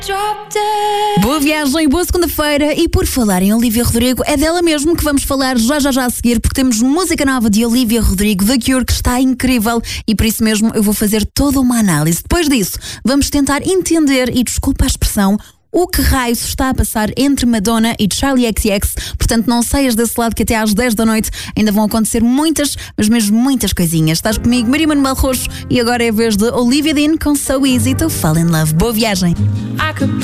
Boa viagem, boa segunda-feira. E por falar em Olivia Rodrigo, é dela mesmo que vamos falar já a seguir, porque temos música nova de Olivia Rodrigo, The Cure, que está incrível, e por isso mesmo eu vou fazer toda uma análise. Depois disso, vamos tentar entender, e desculpa a expressão, o que raio se está a passar entre Madonna e Charli XCX. Portanto, não saias desse lado, que até às 10 da noite ainda vão acontecer muitas, mas mesmo muitas coisinhas. Estás comigo, Maria Manuel Roxo, e agora é a vez de Olivia Dean com So Easy to Fall in Love. Boa viagem.